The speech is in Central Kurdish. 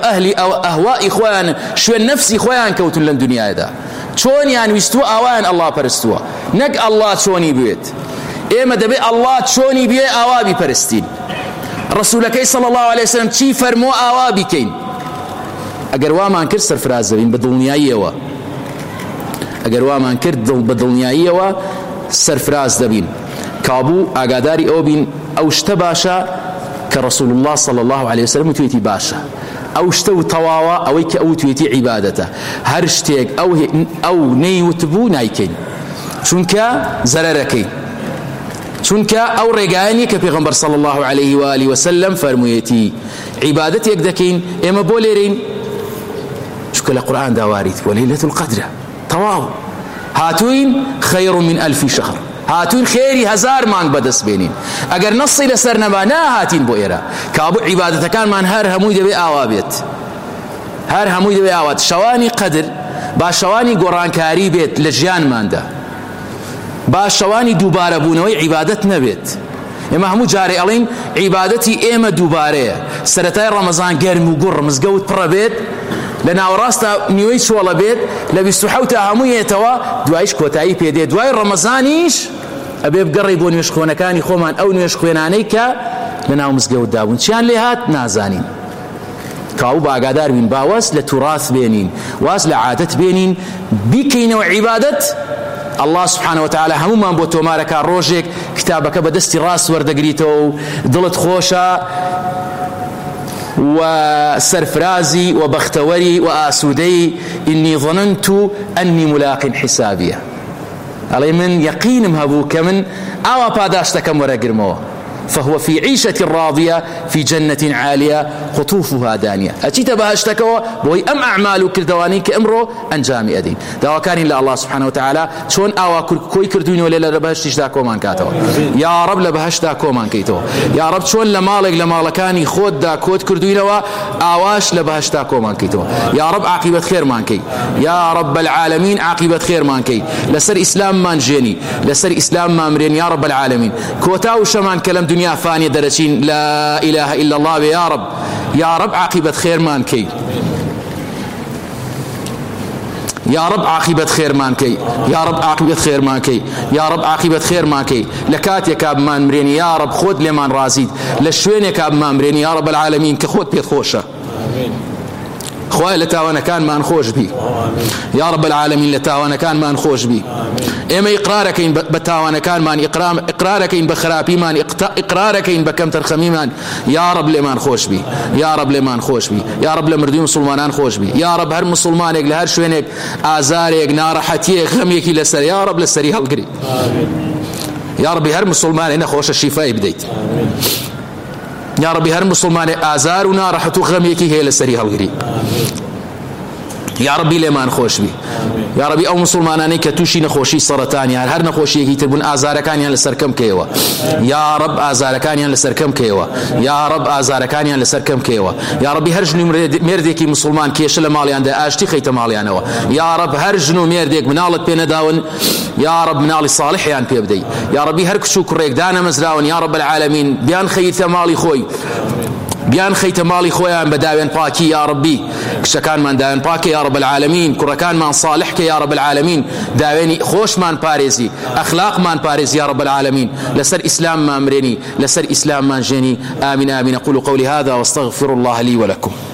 ئەهلی ئەهوائی خۆیان شوێن نەفسی خۆیان کەوتن لەم دنیادا چۆنیان ویستووە ئاوایان ئەڵڵا پەرستووە نەک ئەڵڵا چۆنی بوێت ئێمە دەبێت ئەڵڵا چۆنی بێ ئاوا بیپەرستین ڕەسوولەکەی صلی الله عليه وسلم چی فەرمووە ئاوا بیکەین ئەگەر وامان کرد سەرفراز دەبین بە دڵنیاییەوە ئەگەر وامان کرد بە دڵنیاییەوە سەرفراز دەبین کابوو ئاگاداری ئەو بین ئەو شتە باشە کە ڕەسوول الله صلی الله عليه وسلم وتوێتی باشە ئەو شتە و تەواوە ئەوەی کە ئەو توێتی عیبادەتە هەر شتێک ئەو نەیوتبوو نایکەین چونکە زەرەرەکەی چونکە ئەو ڕێگایانی کە پێغەمبەر صلی الله عليه و آله وسلم فەرموویەتی عیبادەتێک دەکەین ئێمە بۆ لێرەین چونکە لە قورئان داواریت بۆ لەیلەة القەدرە تەواو هاتوین خەیر من ئەلف شەهر هاتوین خێری 1000 مانگ بەدەست بێنین ئەگەر نەسڵی لەسەر نەما ناهاتین بۆ ئێرە کابوو عیبادەتەکانمان هەر هەمووی دەبێ ئاوا بێت هەر هەمووی دەبێ ئاوات شەوانی قەدر با شەوانی گۆڕانکاری بێت لە ژیانماندا با شەوانی دووبارە بوونەوەی عیبادەت نەبێت ئێمە هەموو جارێ ئەڵین عیبادەتی ئێمە دووبارەیە سەرەتای ڕەمەزان گەرم و گوڕ مزگەوت پڕە بێت لە ناوەڕاستە نیوەی چۆڵە بێت لە 27 تا هەموویێتەوە دوایش کۆتایی پێدێت دوای ڕەمەزانیش ئەبێ بگەڕی بۆ نوێژ خوێنەکانی خۆمان ئەو نوێژ خوێنانەی کە لە ناو مزگەوتدا بوون چیان لێ هات نازانین کاو باگادار بین باوەس لە توراث بێنین واز لە عادەت بێنین بیکەینەوە عیبادەت الله سبحانه وتعالى هەمومان بۆ تۆمارەکە ڕۆژێک کتابەکە بە دەستی ڕاست وەردەگریتەوە و دڵت خۆشە وسرفرازي وبختوري وآسودي إني ظننت أني ملاق حسابية علي من يقين مهبوك من أو باداشتكم ورقرمو فهو في عيشة راضية في جنة عالية قطوفها دانية أتيت بهاشتكوا بوي أم أعمال كردواني كأمره أنجامي أدين دوا كان إلا الله سبحانه وتعالى شون أوا كوي كردوني ولا لبهشتش دا كومان كاتوا يا رب لبهش دا كومان كيتوا يا رب شون لمالكاني خود دا كود كردوني لوا أواش لبهش دا كومان كيتوا يا رب عاقبة خير مانكي يا رب العالمين عاقبة خير مانكي لسر إسلام مان جيني لسر إسلام مامرين يا رب العالمين كوتاو شمان كلام دنيا فانية درجين لا إله إلا الله يا رب يا رب عاقبة خير مانكي يا رب عاقبة خير مانكي يا رب عاقبة خير مانكي يا رب عاقبة خير مانكي لكات يا كاب مان مريني يا رب خود لمان رازيد لشوين يا كاب مان مريني يا رب العالمين كخود بيت خوشة خواه لتاوانا كان ما نخوش بي يا رب العالمين لتاوانا كان ما نخوش بي إما إقراركين بتاوانا كان مان إقراركين بخرابي مان إقراركين بكم ترخمي مان يا رب لما نخوش بي يا رب لما نخوش بي يا رب لمردين مسلمان خوش بي يا رب هر مسلمانك لهر شوينك آزارك نارحتيك غميك لسر يا رب لسري هالقري يا رب هر مسلمان هنا خوش الشفاء بديت يا ربي هر مسلمان آزار ونارحت وغميكي هي لسري هالغري يا ربي لما نخوش بي يا ربي او مسلماناني كتوشي نخوشي سرطان يعني هر نخوشي كي تبون آزاركان يعني لسركم كيوا يا رب آزاركان يعني لسركم كيوا يا رب آزاركان يعني لسركم كيوا يا ربي هر جنو مرديكي مسلمان كيش لمالي عنده اشتي خيت مالي عنوا يا رب هر جنو مرديك منالت بين داون يا رب منالي صالح يعني بيبدي يا ربي هر كشو كريك دانا مزراون يا رب العالمين بيان خيت مالي خوي بيان خيت مالي خويا بداوين باكي يا ربي كشكان من داوين باكي يا رب العالمين كركان من صالحك يا رب العالمين داويني خوش من باريزي اخلاق من باريزي يا رب العالمين لسر اسلام ما امرني لسر اسلام ما جني امين امين اقول قولي هذا واستغفر الله لي ولكم